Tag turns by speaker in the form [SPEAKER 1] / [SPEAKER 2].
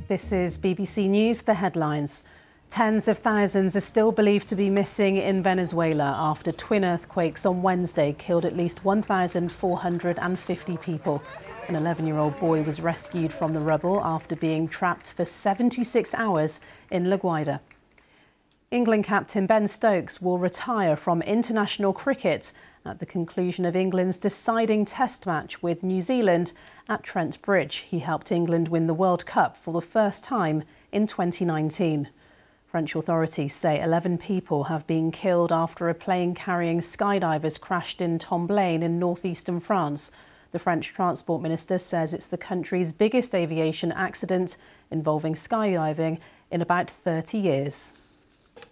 [SPEAKER 1] This is BBC News, the headlines. Tens of thousands are still believed to be missing in Venezuela after twin earthquakes on Wednesday killed at least 1,450 people. An 11-year-old boy was rescued from the rubble after being trapped for 76 hours in La Guaira. England captain Ben Stokes will retire from international cricket at the conclusion of England's deciding test match with New Zealand at Trent Bridge. He helped England win the World Cup for the first time in 2019. French authorities say 11 people have been killed after a plane carrying skydivers crashed in Tomblain in northeastern France. The French Transport Minister says it's the country's biggest aviation accident involving skydiving in about 30 years.